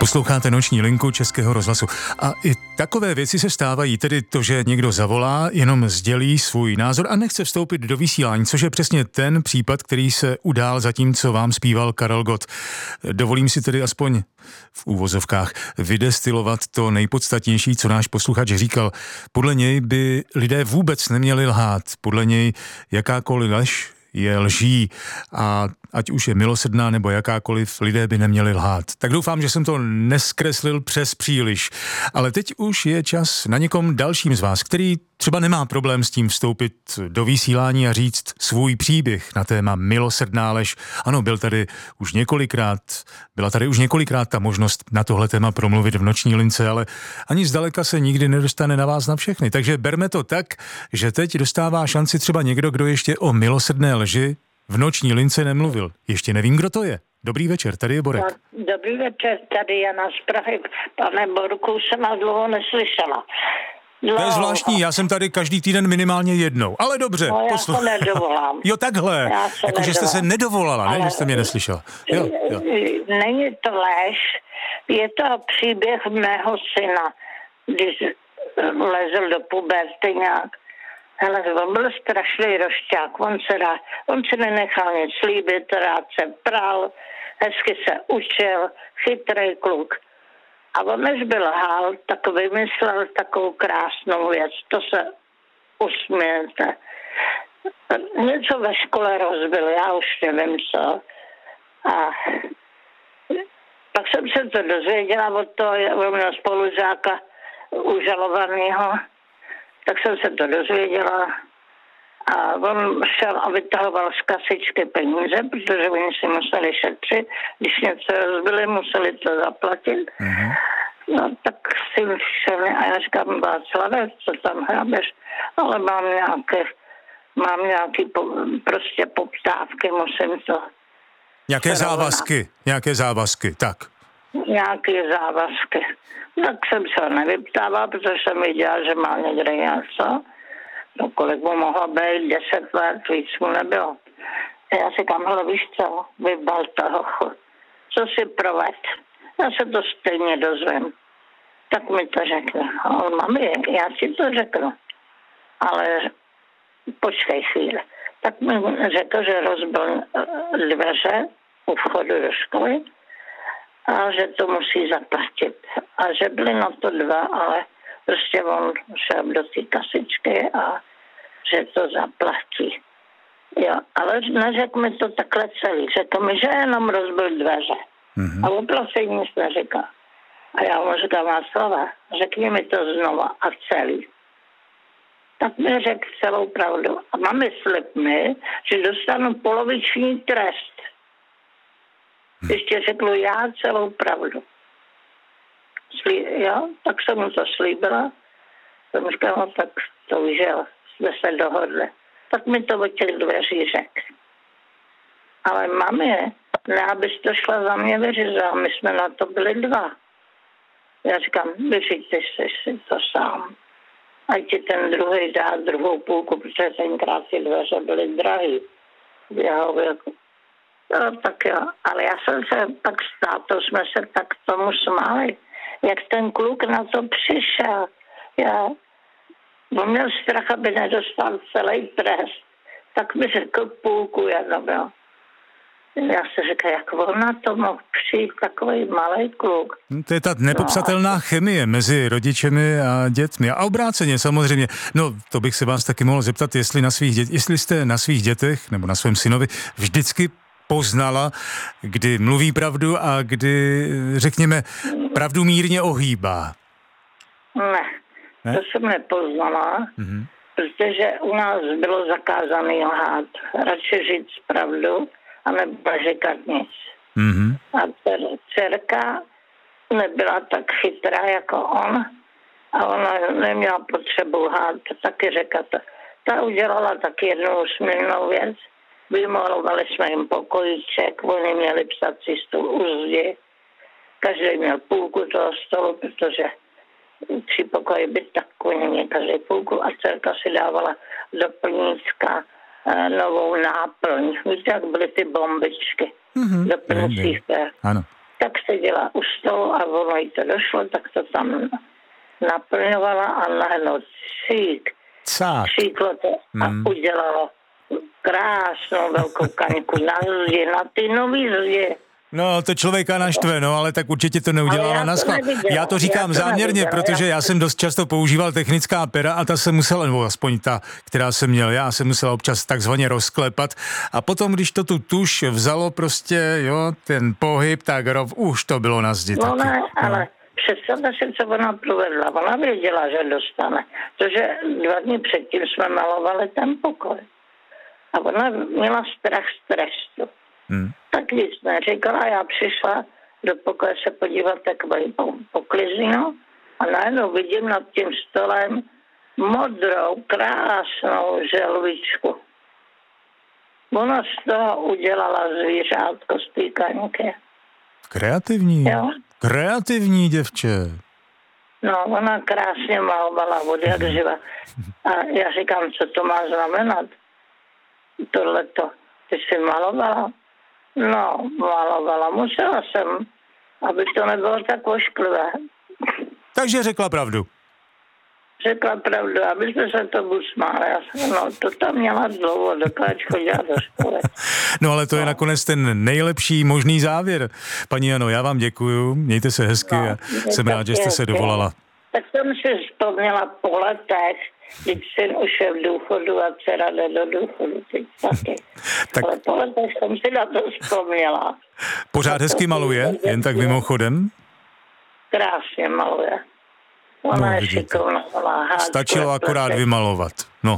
Posloucháte Noční linku Českého rozhlasu. A i takové věci se stávají, tedy to, že někdo zavolá, jenom sdělí svůj názor a nechce vstoupit do vysílání, což je přesně ten případ, který se udál zatímco vám zpíval Karel Gott. Dovolím si tedy aspoň v úvozovkách vydestilovat to nejpodstatnější, co náš posluchač říkal. Podle něj by lidé vůbec neměli lhát. Podle něj jakákoliv lež je lží a ať už je milosrdná nebo jakákoliv, lidé by neměli lhát. Tak doufám, že jsem to neskreslil přes příliš. Ale teď už je čas na někom dalším z vás, který třeba nemá problém s tím vstoupit do vysílání a říct svůj příběh na téma milosrdná lež. Ano, byla tady už několikrát ta možnost na tohle téma promluvit v Noční lince, ale ani zdaleka se nikdy nedostane na vás na všechny. Takže berme to tak, že teď dostává šanci třeba někdo, kdo ještě o milosrdné lži v Noční lince nemluvil. Ještě nevím, kdo to je. Dobrý večer, tady je Borek. Dobrý večer, tady Jana z Prahy. Pane Borku, jsem vás dlouho neslyšela. To je zvláštní, já jsem tady každý týden minimálně jednou. Ale dobře. No, já se nedovolám. Jo, takhle. Jakože jste se nedovolala, ne? Že jste mě neslyšela. Jo. Není to lež, je to příběh mého syna, když lezl do puberty nějak. Hele, on byl strašný rošťák, on se nenechal nic líbit, rád se pral, hezky se učil, chytrý kluk. A on, než byl lhal, tak vymyslel takovou krásnou věc, to se usmějete. Něco ve škole rozbil, já už nevím co. A pak jsem se to dozvěděla od toho měl spolužáka užalovaného, tak jsem se to dozvěděla a on šel a vytahoval z kasičky peníze, protože oni si museli šetřit, když něco rozbili, museli to zaplatit. Mm-hmm. No tak si šel a já říkám, Václave, co tam hrabeš, ale mám nějaký prostě poptávky, musím to... Nějaké závazky, tak. Nějaké závazky. Tak jsem se nevyptával, protože jsem viděla, že má někde něco. No kolik mu mohlo být, 10 let, víc mu nebylo. A já říkám, hele, víš co, vybal toho, co si proved. Já se to stejně dozvím. Tak mi to řekne. A on, mami, já ti to řeknu. Ale počkej chvíli. Tak mi řekl, že rozbil dveře u vchodu do školy a že to musí zaplatit. A že byly na to 2, ale prostě on šel do té kasičky a že to zaplatí. Jo, ale neřekl mi to takhle celý. Řekl mi, že jenom rozbil dveře. Mm-hmm. A opravdu nic neříká. A já mu říkám, Václava, řekni mi to znova a celý. Tak mi řekl celou pravdu. A mami, slib mi, že dostanu poloviční trest. Ještě řeknu já celou pravdu. Jo, tak jsem mu to slíbila. Jsem říkala, no, tak to už jo, jsme se dohodli. Tak mi to od těch dveří řekl. Ale mami, ne, abys to šla za mě vyřizovat, my jsme na to byli 2. Já říkám, vyřiďte si to sám. Ať ti ten druhý dá druhou půlku, protože tenkrát ty dveře byly drahý. No, tak jo, ale já jsem se pak stál, to jsme se tak tomu smáli, jak ten kluk na to přišel. On měl strach, aby nedostal celý trest, tak mi řekl půlku jenom, jo. Já se říkám, jak on na to mohl přijít, takový malý kluk. To je ta nepopsatelná chemie mezi rodičemi a dětmi. A obráceně samozřejmě. No, to bych se vás taky mohl zeptat, jestli jste na svých dětech nebo na svém synovi vždycky poznala, kdy mluví pravdu a kdy, řekněme, pravdu mírně ohýbá. Ne? To jsem nepoznala, protože u nás bylo zakázané lhát. Radši říct pravdu a neříkat nic. Mm-hmm. A dcerka nebyla tak chytrá jako on a ona neměla potřebu lhát, taky řekla to. Ta udělala tak jednu usměrnou věc. Vymalovali jsme jim pokojíček, oni měli psací stůl u zdi. Každý měl půlku toho stolu, protože 3 pokoje byt, tak oni měli každý půlku a dcerka si dávala do plníčka novou náplň. Víte, jak byly ty bombičky do plníčích. Ano. Tak si seděla u stolu a ono jí to došlo, tak to tam naplňovala a najednou cíklo to a udělalo krásnou velkou kaňku na zdi, na ty nový zdi. No, to člověka naštve, no, ale tak určitě to neudělala na schvál. Já to říkám záměrně, protože já jsem dost často používal technická pera a ta se musela, nebo aspoň ta, která jsem měl já, se musela občas takzvaně rozklepat a potom, když to tu tuš vzalo prostě, jo, ten pohyb, tak už to bylo na zdi taky. Ne, ale představte si, co ona provedla. Ona věděla, že dostane, protože 2 dny předtím jsme malovali ten pokoj. A ona měla strach z trestu. Tak nic neříkala, já přišla do pokoje se podívat takový poklizino a najednou vidím nad tím stolem modrou, krásnou želvičku. Ona z toho udělala zvířátko z té kaňky. Kreativní. Jo? Kreativní děvče. No, ona krásně malovala od jak živa. A já říkám, co to má znamenat? Tohleto. Ty jsi malovala? No, malovala. Musela jsem, aby to nebylo tak ošklivé. Takže řekla pravdu. Řekla pravdu, aby jsme se tomu smáli. Já jsem, no, to tam měla dlouho, dokud chodila do školy. No, ale to je nakonec ten nejlepší možný závěr. Paní Jano, já vám děkuju, mějte se hezky a jsem rád, že jste se dovolala. Tak jsem si vzpomněla po letech, když syn už je v důchodu a dcera jde do důchodu teď taky. Tak... Ale po letech jsem si na to vzpomněla. Pořád hezky maluje, jen tak mimochodem? Krásně maluje. Ona je šikovná. Stačilo akorát vymalovat. No.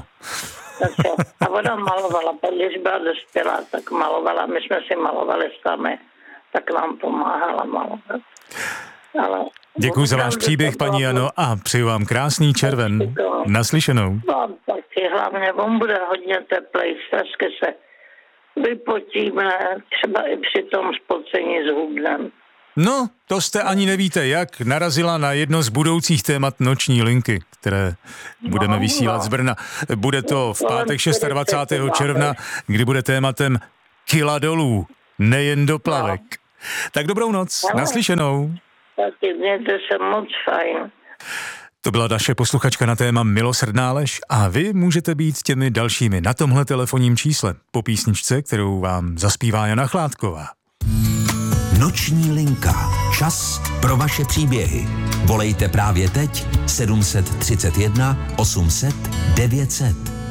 A ona malovala, když byla dospělá, tak malovala. My jsme si malovali sami, tak nám pomáhala malovat. Ale děkuji za váš příběh, paní Jano, a přeju vám krásný červen. Naslyšenou. No, taky hlavně, on bude hodně teplej, strašně se vypotíme, třeba i při tom spocení s hubnem. No, to jste ani nevíte, jak narazila na jedno z budoucích témat noční linky, které budeme vysílat z Brna. Bude to v pátek 26. června, kdy bude tématem kila dolů, nejen do plavek. Tak dobrou noc, naslyšenou. Taky mějte se moc fajn. To byla naše posluchačka na téma Milosrdná lež a vy můžete být těmi dalšími na tomhle telefonním čísle po písničce, kterou vám zaspívá Jana Chládková. Noční linka. Čas pro vaše příběhy. Volejte právě teď 731 800 900.